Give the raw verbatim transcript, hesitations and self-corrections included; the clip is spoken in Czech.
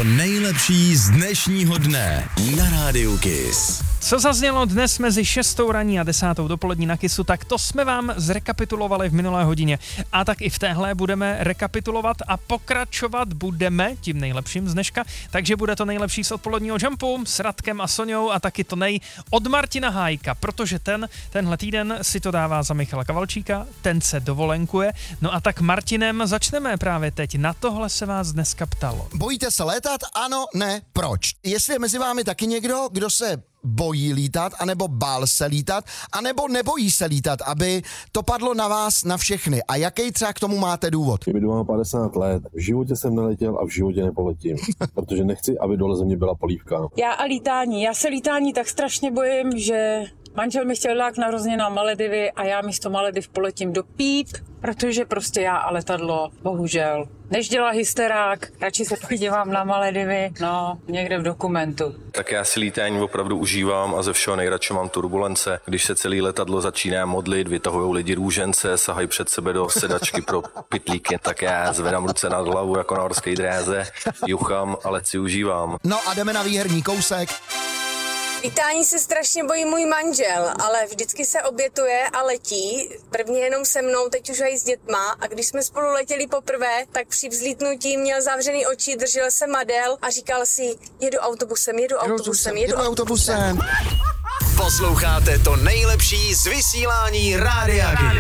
To nejlepší z dnešního dne na Rádiu Kiss. Co zaznělo dnes mezi šestou raní a desátou dopolední na Kissu, tak to jsme vám zrekapitulovali v minulé hodině. A tak i v téhle budeme rekapitulovat a pokračovat budeme tím nejlepším z dneška. Takže bude to nejlepší z odpoledního jumpu s Radkem a Soňou a taky to nej od Martina Hájka, protože ten tenhle týden si to dává za Michala Kavalčíka, ten se dovolenkuje. No a tak Martinem začneme právě teď. Na tohle se vás dneska ptalo. Bojíte se létat? Ano, ne, proč? Jestli je mezi vámi taky někdo, kdo se bojí lítat, anebo bál se lítat, anebo nebojí se lítat, aby to padlo na vás, na všechny. A jaký třeba k tomu máte důvod? Kdyby mám padesát let, v životě jsem neletěl a v životě nepoletím, protože nechci, aby dole země byla polívka. Já a lítání. Já se lítání tak strašně bojím, že manžel mi chtěl dát narozeně na Maledivy a já místo Malediv poletím do Píp, protože prostě já a letadlo, bohužel. Než dělá hysterák, radši se podívám na Maledivy, no, někde v dokumentu. Tak já si lítání opravdu užívám a ze všeho nejradši mám turbulence. Když se celý letadlo začíná modlit, vytahujou lidi růžence, sahají před sebe do sedačky pro pytlíky, tak já zvedám ruce nad hlavu jako na horské dráze, juchám, ale si užívám. No a jdeme na výherní kousek. Lítání se strašně bojí můj manžel, ale vždycky se obětuje a letí. Prvně jenom se mnou, teď už i s dětma. A když jsme spolu letěli poprvé, tak při vzlítnutí měl zavřený oči, držel se madel a říkal si, jedu autobusem, jedu autobusem, jedu, jedu autobusem. Posloucháte to nejlepší z vysílání Rádia Kiss.